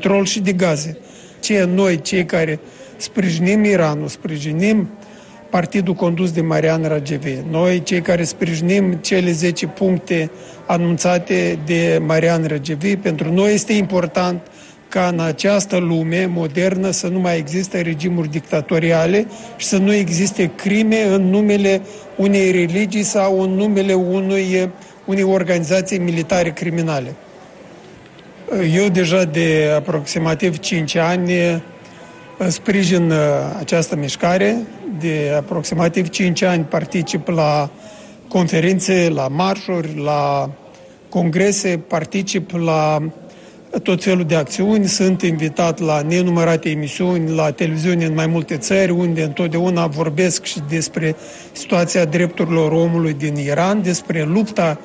petrol și de gaze. Noi, cei care sprijinim Iranul, sprijinim partidul condus de Marian Rajavi, noi, cei care sprijinim cele 10 puncte anunțate de Marian Rajavi, pentru noi este important ca în această lume modernă să nu mai existe regimuri dictatoriale și să nu existe crime în numele unei religii sau în numele unei organizații militare criminale. Eu deja de aproximativ 5 ani sprijin această mișcare, de aproximativ 5 ani particip la conferințe, la marșuri, la congrese, particip la tot felul de acțiuni, sunt invitat la nenumărate emisiuni, la televiziune în mai multe țări, unde întotdeauna vorbesc și despre situația drepturilor omului din Iran, despre lupta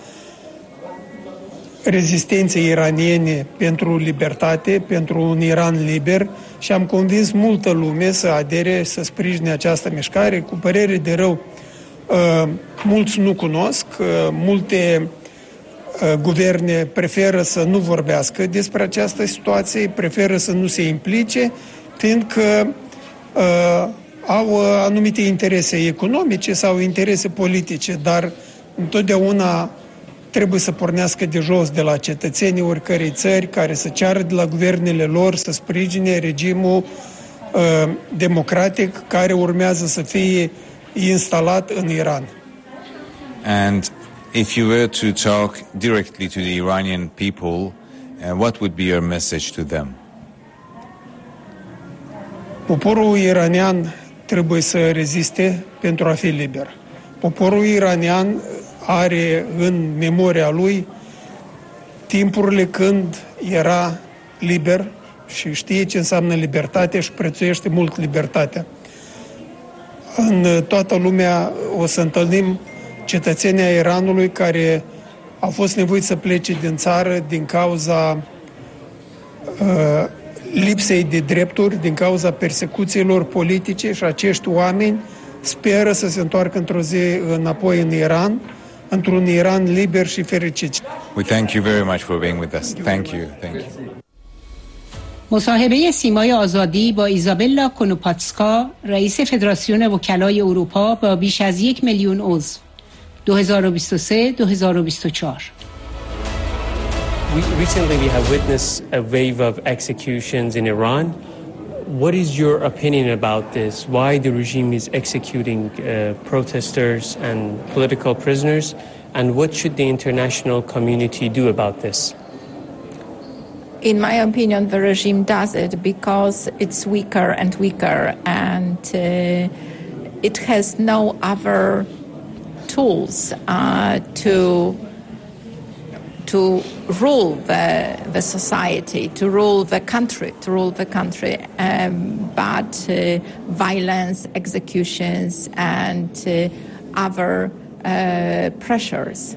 rezistenței iraniene pentru libertate, pentru un Iran liber și am convins multă lume să adere, să sprijine această mișcare. Cu părere de rău, mulți nu cunosc, multe guverne preferă să nu vorbească despre această situație, preferă să nu se implice, fiindcă au anumite interese economice sau interese politice, dar întotdeauna trebuie să pornească de jos, de la cetățenii oricărei țări, care să ceară de la guvernele lor să sprijine regimul democratic care urmează să fie instalat în Iran. And if you were to talk directly to the Iranian people, what would be your message to them? Poporul iranian trebuie să reziste pentru a fi liber. Poporul iranian are în memoria lui timpurile când era liber și știe ce înseamnă libertate și prețuiește mult libertatea. În toată lumea o să întâlnim cetățenii ai Iranului care au fost nevoiți să plece din țară din cauza lipsei de drepturi, din cauza persecuțiilor politice și acești oameni speră să se întoarcă într-o zi înapoi în Iran, într-un Iran liber și fericit. We thank you very much for being with us. Thank you. Thank you. مصاحبه سیمای آزادی با ایزابلا کونوپاتسکا رئیس فدراسیون وکلای اروپا با بیش از 1 میلیون عضو 2023-2024. Recently we have witnessed a wave of executions in Iran. What is your opinion about this? Why the regime is executing protesters and political prisoners? And what should the international community do about this? In my opinion, the regime does it because it's weaker and weaker, and it has no other tools to rule the society, to rule the country, but violence, executions, and other pressures.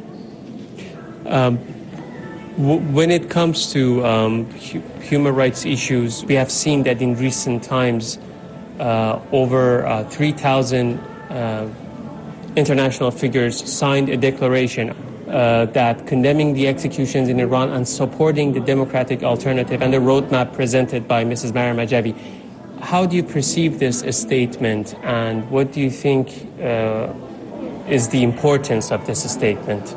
When it comes to human rights issues, we have seen that in recent times over 3,000 international figures signed a declaration that condemning the executions in Iran and supporting the democratic alternative and the roadmap presented by Mrs. Mariam Rajavi. How do you perceive this statement, and what do you think is the importance of this statement?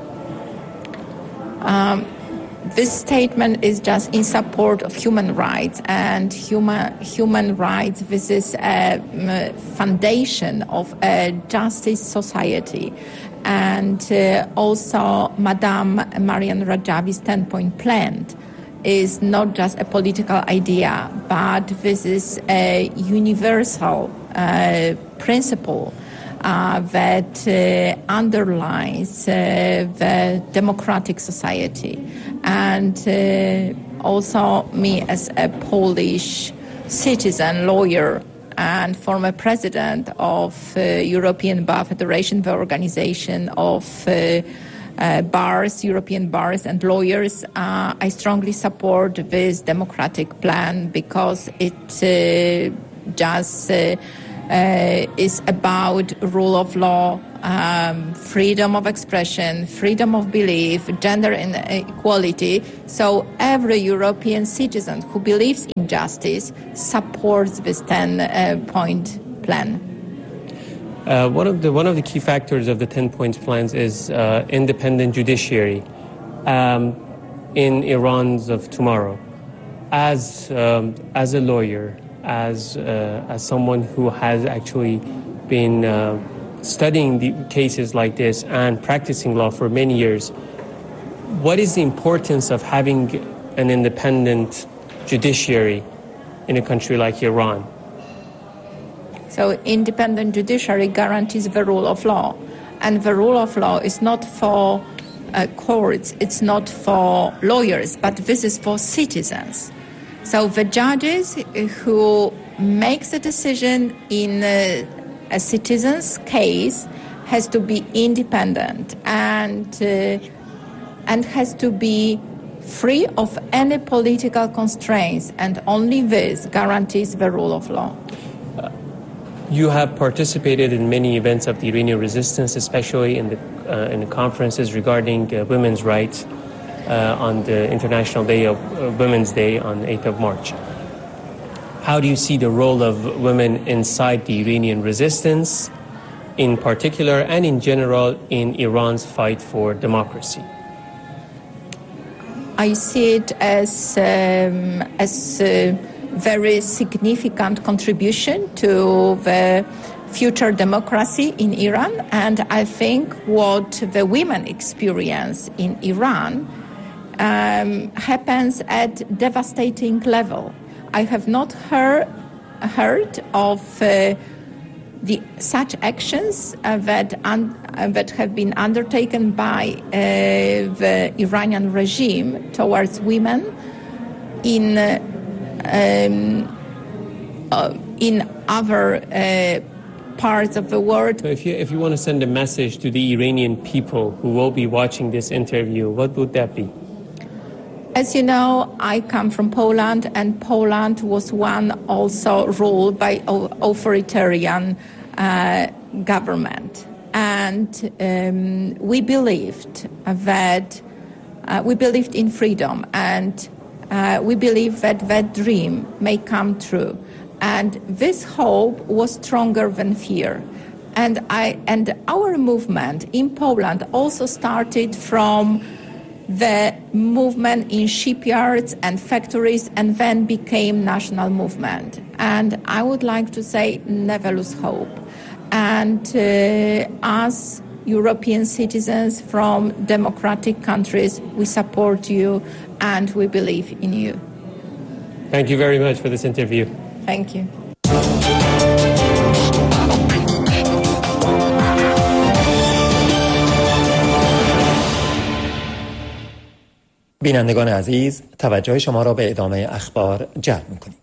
This statement is just in support of human rights, and human rights. This is a foundation of a justice society. And also Madame Mariam Rajavi's 10-point plan is not just a political idea, but this is a universal principle that underlines the democratic society. And also me as a Polish citizen, lawyer, and former president of European Bar Federation, the organization of bars, European bars and lawyers, I strongly support this democratic plan because it just is about rule of law, freedom of expression, freedom of belief, gender equality. So every European citizen who believes in justice supports this 10-point plan. One of the key factors of the 10-point plans is independent judiciary in Iran's of tomorrow. As a lawyer, as someone who has actually been studying the cases like this and practicing law for many years, what is the importance of having an independent judiciary in a country like Iran? So independent judiciary guarantees the rule of law. And the rule of law is not for courts, it's not for lawyers, but this is for citizens. So the judges who makes a decision in a citizen's case has to be independent and has to be free of any political constraints, and only this guarantees the rule of law. You have participated in many events of the Iranian resistance, especially in the conferences regarding women's rights on the International Day of Women's Day on 8th of March. How do you see the role of women inside the Iranian resistance, in particular, and in general, in Iran's fight for democracy? I see it as a very significant contribution to the future democracy in Iran, and I think what the women experience in Iran happens at devastating level. I have not heard of such actions that have been undertaken by the Iranian regime towards women in other parts of the world. So if you want to send a message to the Iranian people who will be watching this interview, what would that be? As you know, I come from Poland, and Poland was one also ruled by authoritarian government. And we believed in freedom, and we believe that dream may come true. And this hope was stronger than fear. And our movement in Poland also started from the movement in shipyards and factories, and then became national movement. And I would like to say, never lose hope. And as European citizens from democratic countries, we support you and we believe in you. Thank you very much for this interview. Thank you. بینندگان عزیز، توجه شما را به ادامه اخبار جلب می‌کنیم.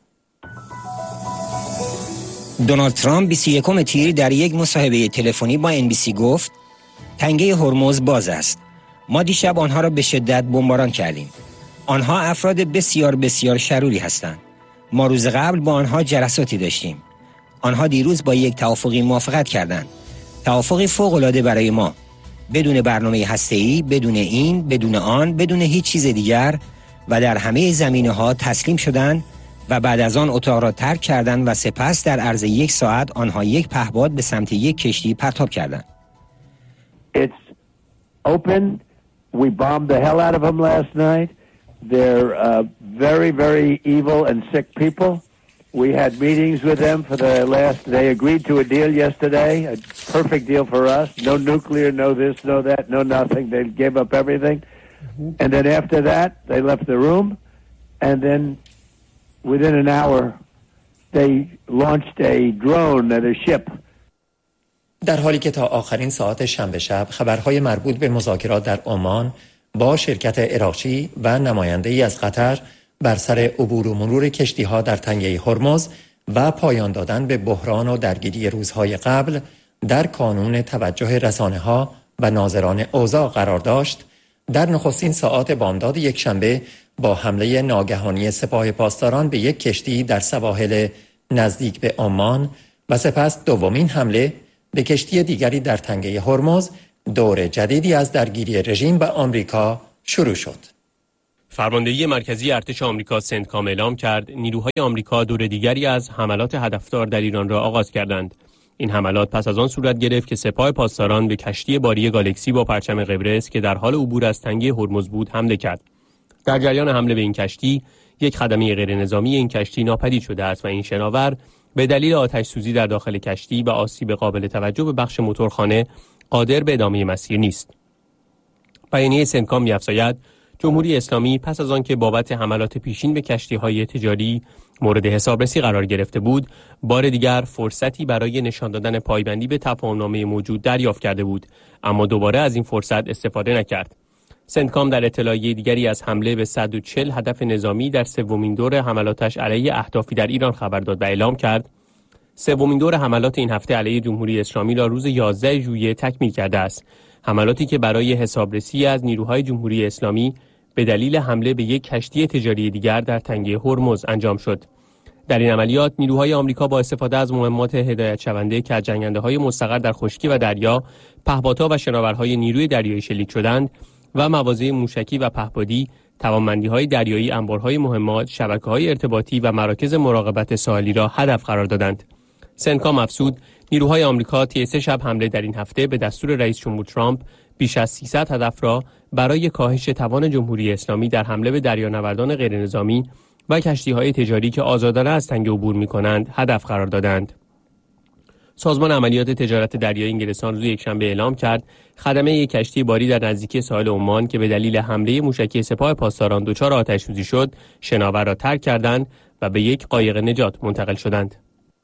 دونالد ترامپ 21 تیر در یک مصاحبه تلفنی با NBC گفت تنگه هرمز باز است. ما دیشب آنها را به شدت بمباران کردیم. آنها افراد بسیار بسیار شروری هستند. ما روز قبل با آنها جلساتی داشتیم. آنها دیروز با یک توافقی موافقت کردند. توافقی فوق‌العاده برای ما. بدون برنامه هسته‌ای، بدون این، بدون آن، بدون هیچ چیز دیگر، و در همه زمینه‌ها تسلیم شدند و بعد از آن اتاق را ترک کردند و سپس در عرض 1 ساعت آنها یک پهپاد به سمت یک کشتی پرتاب کردند. It's open. We bombed the hell out of them last night. They're very, very evil and sick people. We had meetings with them for the last. They agreed to a deal yesterday, a perfect deal for us. No nuclear, no this, no that, no nothing. They gave up everything. And then after that, they left the room. And then within an hour, they launched a drone at a ship. در حالی که تا آخرین ساعت شنبه شب خبرهای مربوط به مذاکرات در عمان با شرکت عراقی و نماینده‌ای از قطر بر سر عبور و مرور کشتی‌ها در تنگه هرمز و پایان دادن به بحران و درگیری روزهای قبل در کانون توجه رسانه‌ها و ناظران اوضاع قرار داشت، در نخستین ساعات بامداد یکشنبه با حمله ناگهانی سپاه پاسداران به یک کشتی در سواحل نزدیک به عمان و سپس دومین حمله به کشتی دیگری در تنگه هرمز، دور جدیدی از درگیری رژیم با آمریکا شروع شد. فرماندهی مرکزی ارتش آمریکا سنتکام اعلام کرد نیروهای آمریکا دور دیگری از حملات هدفدار در ایران را آغاز کردند. این حملات پس از آن صورت گرفت که سپاه پاسداران به کشتی باری گالکسی با پرچم قبرس که در حال عبور از تنگه هرمز بود حمله کرد. در جریان حمله به این کشتی، یک خدمه غیرنظامی این کشتی ناپدید شده است و این شناور به دلیل آتش سوزی در داخل کشتی و آسیب قابل توجه به بخش موتورخانه قادر به ادامه مسیر نیست. بیانیه سنتکام می‌افزاید جمهوری اسلامی پس از آنکه بابت حملات پیشین به کشتی‌های تجاری مورد حسابرسی قرار گرفته بود، بار دیگر فرصتی برای نشان دادن پایبندی به تفاهم‌نامه موجود دریافت کرده بود، اما دوباره از این فرصت استفاده نکرد. سنتکام در اطلاعیه دیگری از حمله به 140 هدف نظامی در سومین دور حملاتش علیه اهدافی در ایران خبر داد و اعلام کرد سومین دور حملات این هفته علیه جمهوری اسلامی را روز 11 ژوئیه تکمیل کرده است. حملاتی که برای حسابرسی از نیروهای جمهوری اسلامی به دلیل حمله به یک کشتی تجاری دیگر در تنگه هرمز انجام شد. در این عملیات نیروهای آمریکا با استفاده از مهمات هدایت شونده که از جنگنده‌های مستقر در خشکی و دریا، پهپادها و شناورهای نیروی دریایی شلیک شدند و مواضع موشکی و پهپادی، توانمندی‌های دریایی، انبارهای مهمات، شبکه‌های ارتباطی و مراکز مراقبت ساحلی را هدف قرار دادند. سنتکام افزود نیروهای آمریکا طی 3 شب حمله در این هفته به دستور رئیس جمهور ترامپ بیش از 300 هدف را برای کاهش توان جمهوری اسلامی در حمله به دریانوردان غیرنظامی و کشتی‌های تجاری که آزادانه از تنگه عبور می‌کنند هدف قرار دادند. سازمان عملیات تجارت دریایی انگلستان روز یکشنبه اعلام کرد خدمه یک کشتی باری در نزدیکی ساحل عمان که به دلیل حمله موشکی سپاه پاسداران دچار آتش‌سوزی شد، شناور را ترک کردند و به یک قایق نجات منتقل شدند.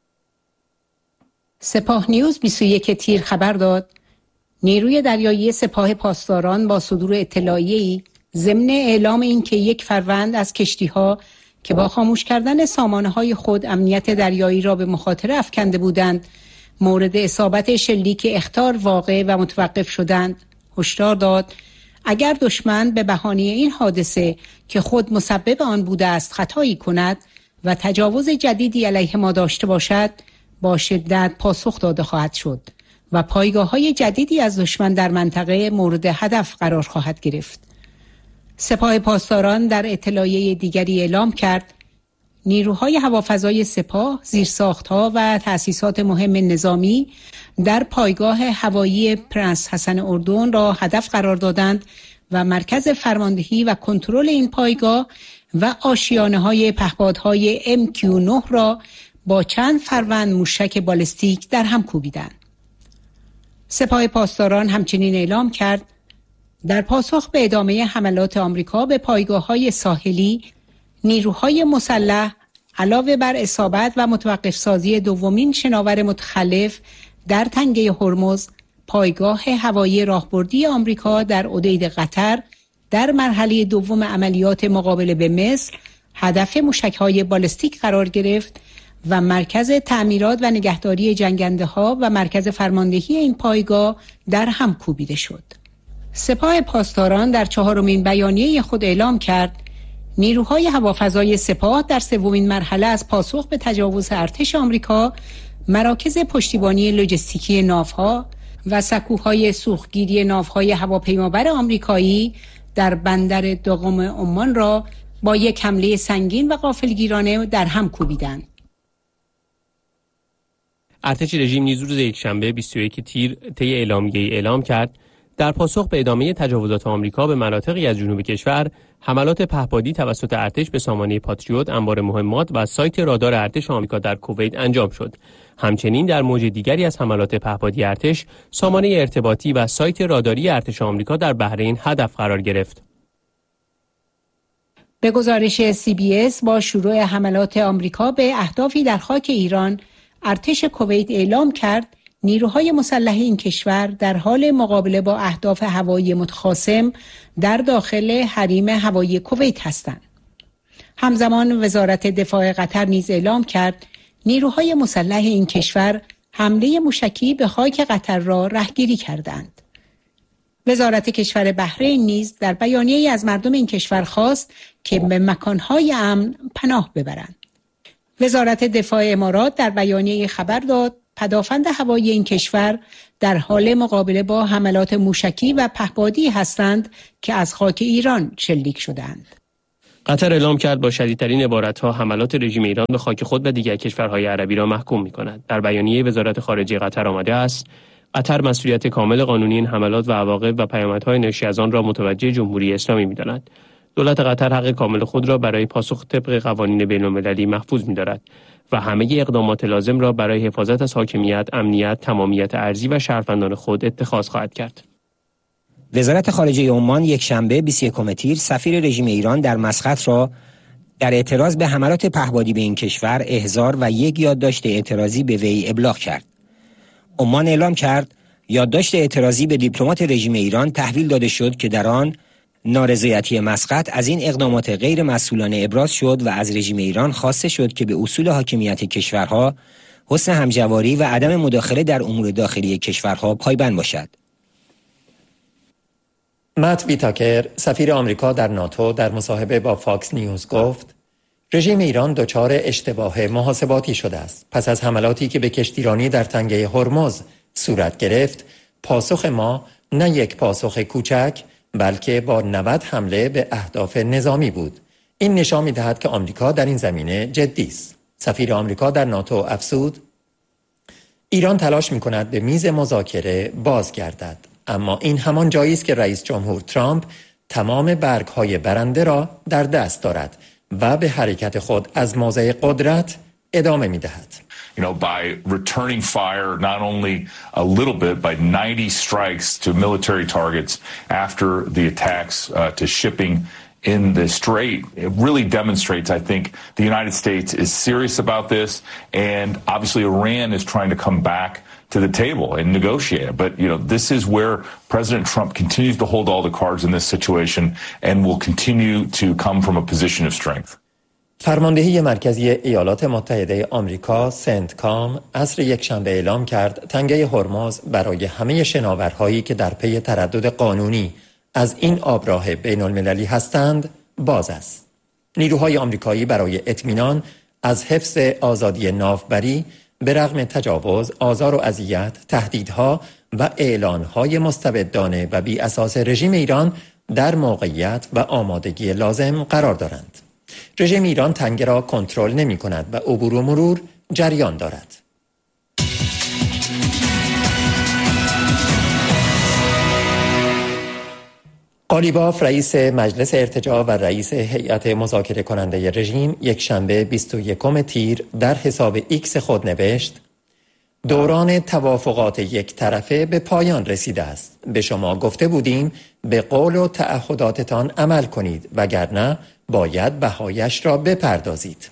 سپاه نیوز 21 تیر خبر داد نیروی دریایی سپاه پاسداران با صدور اطلاعیه‌ای ضمن اعلام این که یک فروند از کشتی‌ها که با خاموش کردن سامانه‌های خود امنیت دریایی را به مخاطره افکنده بودند مورد اصابت شلیک اخطار واقع و متوقف شدند، هشدار داد اگر دشمن به بهانه این حادثه که خود مسبب آن بوده است خطایی کند و تجاوز جدیدی علیه ما داشته باشد، با شدت پاسخ داده خواهد شد و پایگاه‌های جدیدی از دشمن در منطقه مورد هدف قرار خواهد گرفت. سپاه پاسداران در اطلاعیه دیگری اعلام کرد نیروهای هوافضای سپاه زیرساخت‌ها و تأسیسات مهم نظامی در پایگاه هوایی پرنس حسن اردن را هدف قرار دادند و مرکز فرماندهی و کنترل این پایگاه و آشیانه‌های پهپادهای MQ9 را با چند فروند موشک بالستیک در هم کوبیدند. سپاه پاسداران همچنین اعلام کرد در پاسخ به ادامه حملات آمریکا به پایگاه‌های ساحلی، نیروهای مسلح علاوه بر اصابت و متوقف سازی دومین شناور متخلف در تنگه هرمز، پایگاه هوایی راهبردی آمریکا در اودید قطر در مرحله دوم عملیات مقابله به مصر هدف موشک‌های بالستیک قرار گرفت و مرکز تعمیرات و نگهداری جنگنده‌ها و مرکز فرماندهی این پایگاه در هم کوبیده شد. سپاه پاسداران در 4مین بیانیه خود اعلام کرد نیروهای هوافضای سپاه در 3مین مرحله از پاسخ به تجاوز ارتش آمریکا مراکز پشتیبانی لوجستیکی ناوها و سکوهای سوختگیری ناوهای هواپیمابر آمریکایی در بندر داغم عمان را با یک حمله سنگین و غافلگیرانه در هم کوبیدند. ارتش رژیم نیز روز یکشنبه 21 تیر طی اعلامیه‌ای اعلام کرد در پاسخ به ادامه تجاوزات آمریکا به مناطقی از جنوب کشور، حملات پهپادی توسط ارتش به سامانه پاتریوت، انبار مهمات و سایت رادار ارتش آمریکا در کویت انجام شد. همچنین در موج دیگری از حملات پهپادی ارتش، سامانه ارتباطی و سایت راداری ارتش آمریکا در بحرین هدف قرار گرفت. به گزارش CBS با شروع حملات آمریکا به اهدافی در خاک ایران، ارتش کویت اعلام کرد نیروهای مسلح این کشور در حال مقابله با اهداف هوایی متخاصم در داخل حریم هوایی کویت هستند. همزمان وزارت دفاع قطر نیز اعلام کرد نیروهای مسلح این کشور حمله موشکی به خاک قطر را رهگیری کردند. وزارت کشور بحرین نیز در بیانیه‌ای از مردم این کشور خواست که به مکانهای امن پناه ببرند. وزارت دفاع امارات در بیانیه خبر داد پدافند هوایی این کشور در حال مقابله با حملات موشکی و پهپادی هستند که از خاک ایران شلیک شدند. قطر اعلام کرد با شدیدترین عبارت‌ها حملات رژیم ایران به خاک خود و دیگر کشورهای عربی را محکوم می‌کند. در بیانیه وزارت خارجه قطر آمده است قطر مسئولیت کامل قانونی این حملات و عواقب و پیامدهای ناشی از آن را متوجه جمهوری اسلامی می‌داند. دولت قطر حق کامل خود را برای پاسخ طبق قوانین بین‌المللی محفوظ می‌دارد و همه اقدامات لازم را برای حفاظت از حاکمیت، امنیت، تمامیت ارضی و شهروندان خود اتخاذ خواهد کرد. وزارت خارجه عمان یکشنبه 21 تیر سفیر رژیم ایران در مسقط را در اعتراض به حملات پهپادی به این کشور احضار و یک یادداشت اعتراضی به وی ابلاغ کرد. عمان اعلام کرد یادداشت اعتراضی به دیپلمات رژیم ایران تحویل داده شد که در آن نارضایتی مسقط از این اقدامات غیر مسئولانه ابراز شد و از رژیم ایران خواسته شد که به اصول حاکمیت کشورها، حسن همجواری و عدم مداخله در امور داخلی کشورها پایبند باشد. مت ویتاکر، سفیر آمریکا در ناتو، در مصاحبه با فاکس نیوز گفت رژیم ایران دچار اشتباه محاسباتی شده است. پس از حملاتی که به کشتیرانی در تنگه هرمز صورت گرفت، پاسخ ما نه یک پاسخ کوچک بلکه با 90 حمله به اهداف نظامی بود. این نشان می‌دهد که آمریکا در این زمینه جدی است. سفیر آمریکا در ناتو افزود ایران تلاش می‌کند به میز مذاکره بازگردد، اما این همان جایی است که رئیس جمهور ترامپ تمام برگ‌های برنده را در دست دارد و به حرکت خود از موضع قدرت ادامه می‌دهد. By returning fire not only a little bit, by 90 strikes to military targets after the attacks to shipping in the Strait, it really demonstrates, I think, the United States is serious about this, and obviously Iran is trying to come back to the table and negotiate. But, this is where President Trump continues to hold all the cards in this situation and will continue to come from a position of strength. فرماندهی مرکزی ایالات متحده آمریکا سنتکام عصر یکشنبه اعلام کرد تنگه هرمز برای همه شناورهایی که در پی تردد قانونی از این آبراه بین المللی هستند باز است. نیروهای آمریکایی برای اطمینان از حفظ آزادی ناوبری به رغم تجاوز، آزار و اذیت، تهدیدها و اعلانهای مستبدانه و بی اساس رژیم ایران در موقعیت و آمادگی لازم قرار دارند. رژیم ایران تنگه را کنترل نمی کند و عبور و مرور جریان دارد. قالیباف رئیس مجلس ارتجاع و رئیس هیئت مذاکره کننده رژیم یکشنبه 21 تیر در حساب ایکس خود نوشت دوران توافقات یک طرفه به پایان رسیده است. به شما گفته بودیم به قول و تعهداتتان عمل کنید وگرنه باید بهایش را بپردازید.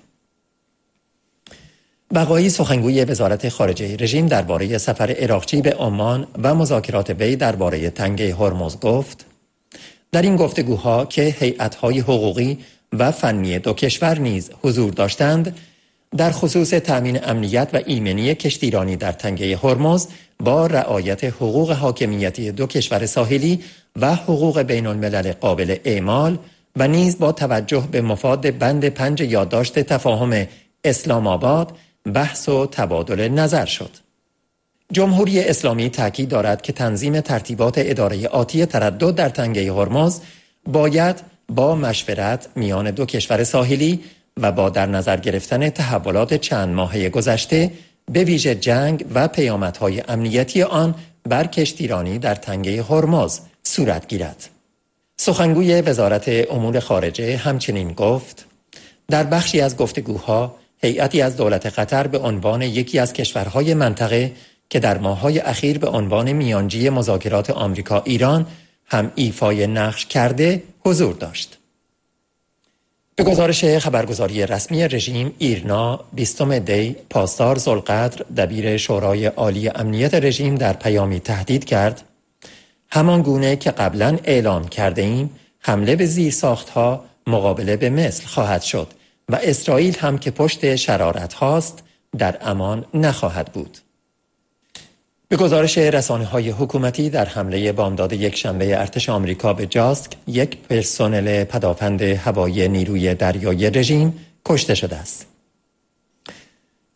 بقایی سخنگوی وزارت خارجه رژیم درباره سفر عراقچی به عمان و مذاکرات وی درباره تنگه هرمز گفت در این گفتگوها که هیئت‌های حقوقی و فنی دو کشور نیز حضور داشتند در خصوص تأمین امنیت و ایمنی کشتیرانی در تنگه هرمز با رعایت حقوق حاکمیتی دو کشور ساحلی و حقوق بین الملل قابل اعمال و نیز با توجه به مفاد بند 5 یادداشت تفاهم اسلام آباد بحث و تبادل نظر شد. جمهوری اسلامی تاکید دارد که تنظیم ترتیبات اداره آتی تردد در تنگه هرمز باید با مشورت میان دو کشور ساحلی و با در نظر گرفتن تحولات چند ماهه گذشته به ویژه جنگ و پیامدهای امنیتی آن بر کشتیرانی در تنگه هرمز صورت گیرد. سخنگوی وزارت امور خارجه همچنین گفت در بخشی از گفتگوها هیئتی از دولت قطر به عنوان یکی از کشورهای منطقه که در ماه‌های اخیر به عنوان میانجی مذاکرات آمریکا ایران هم ایفای نقش کرده حضور داشت. به گزارش خبرگزاری رسمی رژیم ایرنا 20 دی پاسدار ذوالقدر دبیر شورای عالی امنیت رژیم در پیامی تهدید کرد همان گونه که قبلا اعلام کرده ایم حمله به زیرساختها مقابله به مثل خواهد شد و اسرائیل هم که پشت شرارت هاست در امان نخواهد بود. به گزارش رسانه‌های حکومتی در حمله بامداد یکشنبه ارتش آمریکا به جاسک یک پرسنل پدافند هوایی نیروی دریایی رژیم کشته شده است.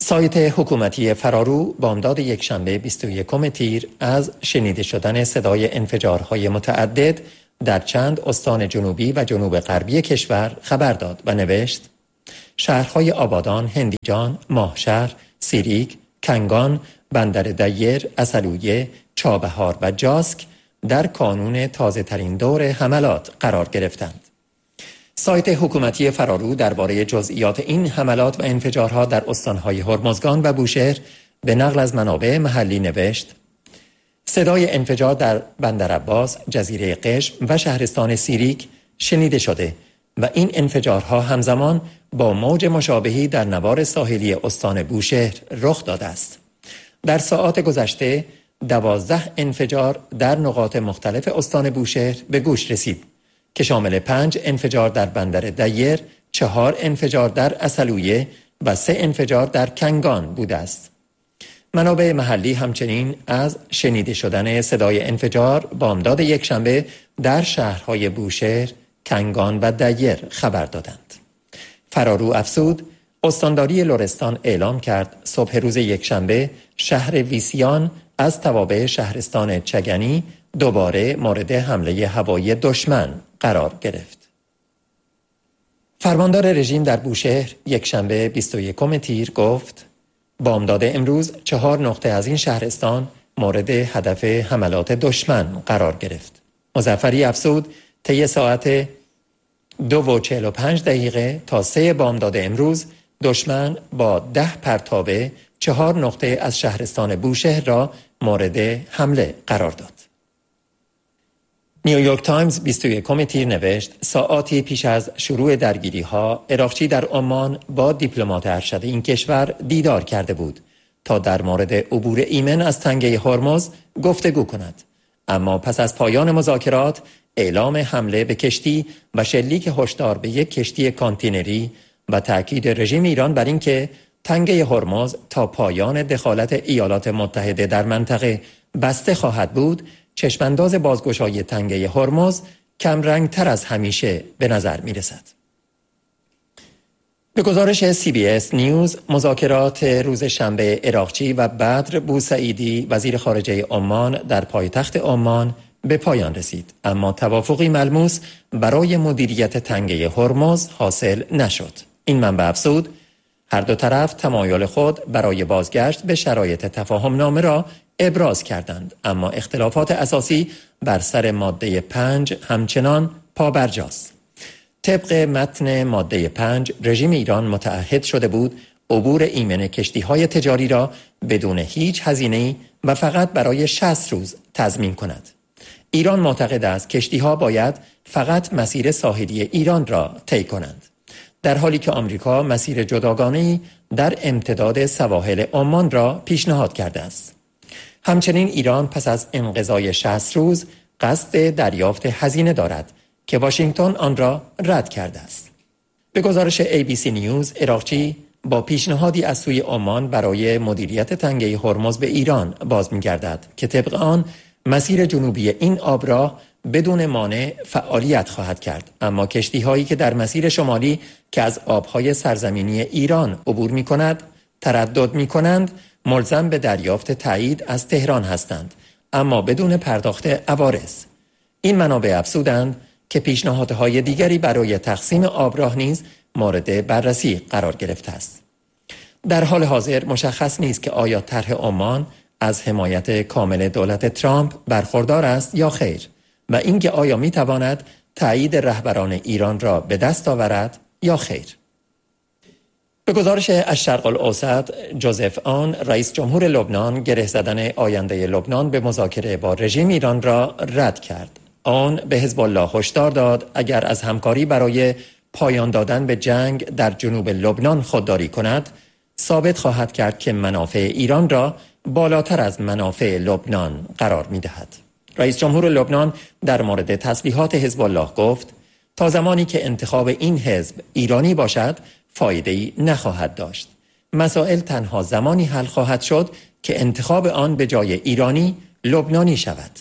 سایت حکومتی فرارو بامداد یکشنبه 21 تیر از شنیده شدن صدای انفجارهای متعدد در چند استان جنوبی و جنوب غربی کشور خبر داد و نوشت: شهرهای آبادان، هندیجان، ماهشهر، سیریک، کنگان، بندر دیر، اصلویه، چابهار و جاسک در کانون تازه ترین دور حملات قرار گرفتند. سایت حکومتی فرارو درباره جزئیات این حملات و انفجارها در استانهای هرمزگان و بوشهر به نقل از منابع محلی نوشت: صدای انفجار در بندر عباس، جزیره قشم و شهرستان سیریک شنیده شده و این انفجارها همزمان با موج مشابهی در نوار ساحلی استان بوشهر رخ داده است. در ساعات گذشته 12 انفجار در نقاط مختلف استان بوشهر به گوش رسید که شامل 5 انفجار در بندر دیر، 4 انفجار در اصلویه و 3 انفجار در کنگان بوده است. منابع محلی همچنین از شنیده شدن صدای انفجار بامداد یکشنبه در شهرهای بوشهر، کنگان و دیر خبر دادند. فرارو افزود: استانداری لرستان اعلام کرد صبح روز یکشنبه شهر ویسیان از توابع شهرستان چگنی دوباره مورد حمله هوایی دشمن قرار گرفت. فرماندار رژیم در بوشهر یکشنبه 21 تیر گفت: بامداد امروز 4 نقطه از این شهرستان مورد هدف حملات دشمن قرار گرفت. مظفری افزود: طی ساعت 2:45 تا 3 بامداد امروز دشمن با 10 پرتابه 4 نقطه از شهرستان بوشهر را مورد حمله قرار داد. نیویورک تایمز 21 تیر نوشت: ساعاتی پیش از شروع درگیری ها عراقچی در عمان با دیپلمات ارشد این کشور دیدار کرده بود تا در مورد عبور ایمن از تنگه هرمز گفتگو کند، اما پس از پایان مذاکرات اعلام حمله به کشتی و شلیک هشدار به یک کشتی کانتینری و تاکید رژیم ایران بر اینکه تنگه هرمز تا پایان دخالت ایالات متحده در منطقه بسته خواهد بود، چشمانداز بازگشایی تنگه هرمز کم رنگ تر از همیشه به نظر می رسد. به گزارش CBS نیوز، مذاکرات روز شنبه عراقچی و بدر بوسعیدی وزیر خارجه عمان در پایتخت عمان به پایان رسید، اما توافقی ملموس برای مدیریت تنگه هرمز حاصل نشد. این منبع افزود: هر دو طرف تمایل خود برای بازگشت به شرایط تفاهم نامه را ابراز کردند، اما اختلافات اساسی بر سر ماده 5 همچنان پابرجاست. طبق متن ماده 5 رژیم ایران متعهد شده بود عبور ایمن کشتی‌های تجاری را بدون هیچ هزینه‌ای و فقط برای 60 روز تضمین کند. ایران معتقد است کشتی‌ها باید فقط مسیر ساحلی ایران را طی کنند، در حالی که آمریکا مسیر جداگانه‌ای در امتداد سواحل عمان را پیشنهاد کرده است. همچنین ایران پس از انقضای 60 روز قصد دریافت هزینه دارد که واشنگتن آن را رد کرده است. به گزارش ABC نیوز، عراقچی با پیشنهادی از سوی عمان برای مدیریت تنگه هرمز به ایران باز می‌گردد که طبق آن مسیر جنوبی این آبراه بدون مانع فعالیت خواهد کرد، اما کشتی‌هایی که در مسیر شمالی که از آب‌های سرزمینی ایران عبور می‌کند تردد می‌کنند ملزم به دریافت تایید از تهران هستند، اما بدون پرداخت عوارض. این منابع افزودند که پیشنهادهای دیگری برای تقسیم آبراه نیز مورد بررسی قرار گرفته است. در حال حاضر مشخص نیست که آیا طرح عمان از حمایت کامل دولت ترامپ برخوردار است یا خیر و اینکه آیا میتواند تایید رهبران ایران را به دست آورد یا خیر. به گزارش الشرق الاوسط، جوزف آن رئیس جمهور لبنان گره زدن آینده لبنان به مذاکره با رژیم ایران را رد کرد. آن به حزب الله هشدار داد اگر از همکاری برای پایان دادن به جنگ در جنوب لبنان خودداری کند، ثابت خواهد کرد که منافع ایران را بالاتر از منافع لبنان قرار می دهد. رئیس جمهور لبنان در مورد تسلیحات حزب الله گفت: تا زمانی که انتخاب این حزب ایرانی باشد فایده‌ای نخواهد داشت. مسائل تنها زمانی حل خواهد شد که انتخاب آن به جای ایرانی لبنانی شود.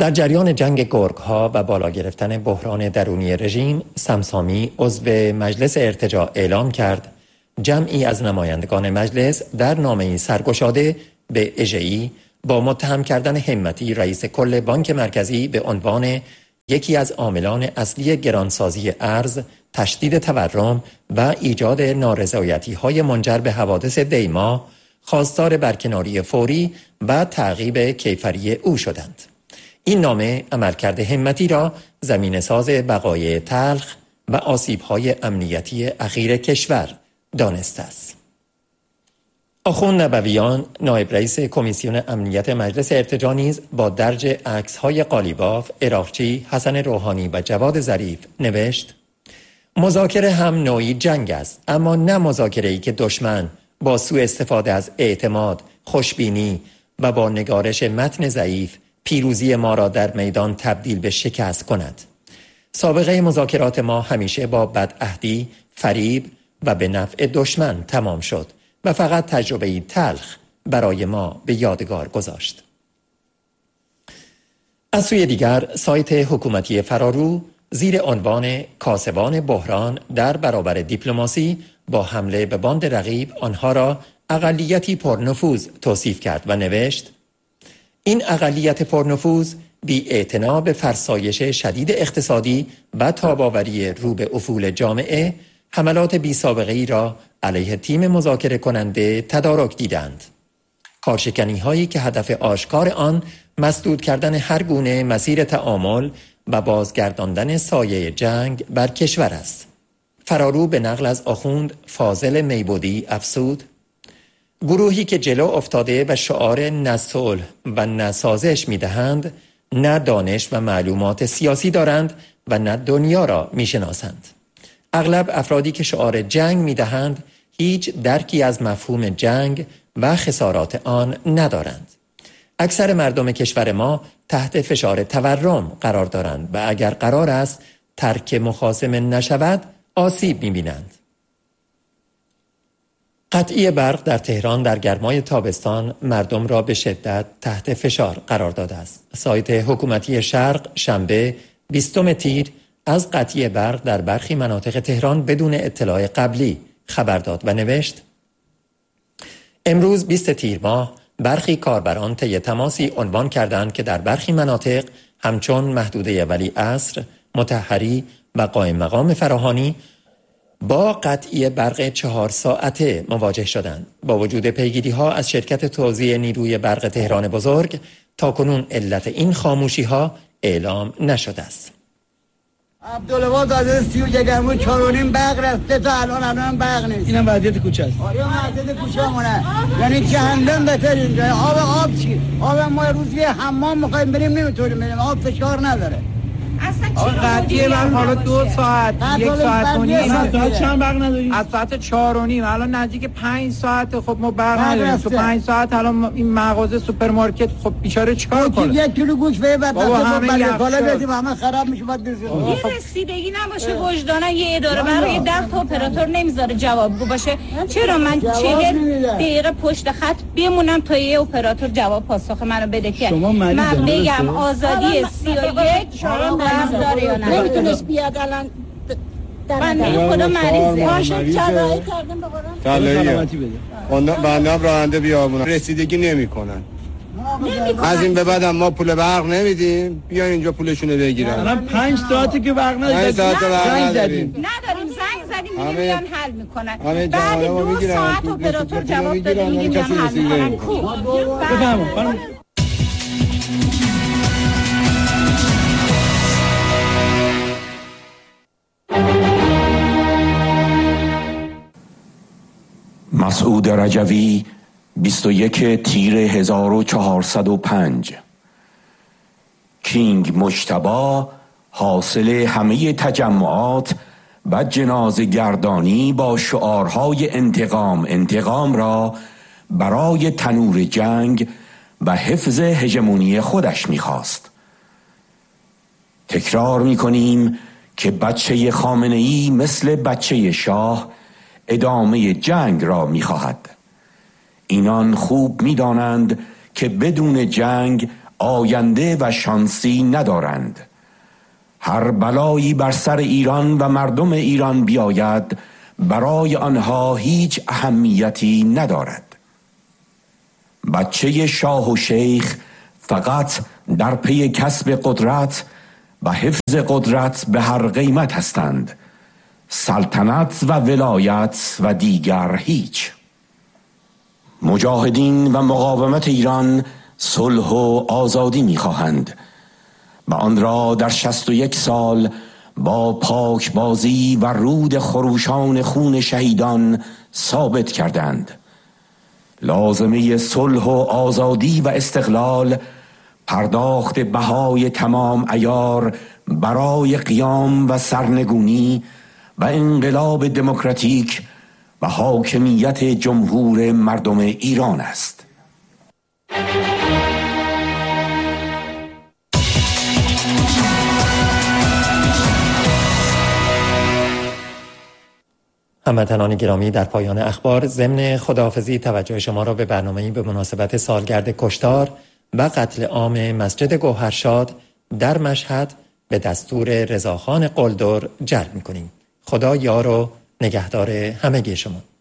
در جریان جنگ گرگ‌ها و بالا گرفتن بحران درونی رژیم، سمسامی عضو مجلس ارتجاع اعلام کرد جمعی از نمایندگان مجلس در نامه‌ای سرگشاده به اژه‌ای با متهم کردن همتی رئیس کل بانک مرکزی به عنوان یکی از عاملان اصلی گرانسازی ارز، تشدید تورم و ایجاد نارضایتی‌های منجر به حوادث دیما، خواستار برکناری فوری و تعقیب کیفری او شدند. این نامه عملکرد همتی را زمینه‌ساز بقای تلخ و آسیب‌های امنیتی اخیر کشور دانسته است. آخوند نبویان، نایب رئیس کمیسیون امنیت مجلس ارتجاع نیز با درج عکس‌های قالیباف، عراقچی، حسن روحانی و جواد ظریف نوشت: مذاکره هم نوعی جنگ است، اما نه مذاکره‌ای که دشمن با سوء استفاده از اعتماد، خوشبینی و با نگارش متن ضعیف پیروزی ما را در میدان تبدیل به شکست کند. سابقه مذاکرات ما همیشه با بدعهدی، فریب و به نفع دشمن تمام شد و فقط تجربه‌ای تلخ برای ما به یادگار گذاشت. از سوی دیگر، سایت حکومتی فرارو زیر عنوان کاسبان بحران در برابر دیپلماسی با حمله به باند رقیب آنها را اقلیتی پرنفوذ توصیف کرد و نوشت: این اقلیت پرنفوذ بی اعتنا به فرسایش شدید اقتصادی و تاباوری رو به افول جامعه، حملات بی سابقه ای را علیه تیم مذاکره کننده تدارک دیدند. کارشکنی هایی که هدف آشکار آن مسدود کردن هر گونه مسیر تعامل و بازگرداندن سایه جنگ بر کشور است. فرارو به نقل از آخوند فاضل میبودی افسود: گروهی که جلو افتاده و شعار نه صلح و نه سازش میدهند، نه دانش و معلومات سیاسی دارند و نه دنیا را میشناسند. اغلب افرادی که شعار جنگ میدهند هیچ درکی از مفهوم جنگ و خسارات آن ندارند. اکثر مردم کشور ما تحت فشار تورم قرار دارند و اگر قرار است ترک مخاصمه نشود آسیب می‌بینند. قطعی برق در تهران در گرمای تابستان مردم را به شدت تحت فشار قرار داده است. سایت حکومتی شرق شنبه 20 تیر از قطعی برق در برخی مناطق تهران بدون اطلاع قبلی خبر داد و نوشت: امروز 20 تیر ماه برخی کاربران طی تماسی عنوان کردند که در برخی مناطق همچون محدوده ولیعصر، مطهری و قائم مقام فراهانی با قطعی برق 4 ساعته مواجه شدند. با وجود پیگیری‌ها از شرکت توزیع نیروی برق تهران بزرگ، تاکنون علت این خاموشی‌ها اعلام نشده است. عبدالله داده 31 گرمون 4.5 برق رفته تا الان برق نیست. اینم وضعیت کوچه است. وضعیت کوچه مونه. یعنی جهنم بهتر اینجا. آب چی؟ آب ما روزی حمام می‌خوایم بریم نمیتونیم بریم. آب فشار نداره. اصلا قضیه من حالا 2 ساعت 1 ساعت و نیم ساعت چند برق نداریم؟ از ساعت 4 و نیم الان نزدیک 5 ساعت. خب ما برق نداریم. تو 5 ساعت الان این مغازه سوپرمارکت خب بیچاره چیکار کنه؟ 1 کیلو گوشت به بعد همه بالا بدیم همه خراب میشه بعد برسیم. یه رسیدگی نباشه وجدانا یه اداره برای 10 تا اپراتور نمیذاره جوابگو باشه. چرا من 40 دقیقه پشت خط بمونم تا یه اپراتور جواب پاسخ منو بده که من بگم آزادی 31 داره یا نه؟ نمیتونست بیاد الان بنده خدا مریضه. ماشین چرایی کردن به قرآن سلامتی بده. بنده هم راننده بیامونن رسیدگی نمیکنن. از این به بعد ما پول برق نمیدیم. بیا اینجا پولشونو بگیرن. الان 5 ساعته که برق نداریم. نداریم زنگ زدیم میگن حل میکنن. بعد 2 ساعت اپراتور جواب داده میگن حل میکنن. بفرمایید. مسعود رجوی 21 تیر 1405. کینگ مجتبی حاصل همه تجمعات و جنازه گردانی با شعارهای انتقام را برای تنور جنگ و حفظ هژمونی خودش می‌خواست. تکرار می‌کنیم که بچه خامنه‌ای مثل بچه شاه ادامه جنگ را می‌خواهد. اینان خوب می‌دانند که بدون جنگ آینده و شانسی ندارند. هر بلایی بر سر ایران و مردم ایران بیاید برای آنها هیچ اهمیتی ندارد. بچه شاه و شیخ فقط در پی کسب قدرت و حفظ قدرت به هر قیمت هستند. سلطنت و ولایت و دیگر هیچ. مجاهدین و مقاومت ایران صلح و آزادی می‌خواهند و آن را در 61 سال با پاکبازی و رود خروشان خون شهیدان ثابت کردند. لازمه صلح و آزادی و استقلال پرداخت بهای تمام عیار برای قیام و سرنگونی و انقلاب دموکراتیک و حاکمیت جمهور مردم ایران است. هموطنان گرامی، در پایان اخبار ضمن خداحافظی توجه شما را به برنامه‌ای به مناسبت سالگرد کشتار و قتل عام مسجد گوهرشاد در مشهد به دستور رضاخان قلدر جلب می‌کنیم. خدا یار و نگهدار همگی شما.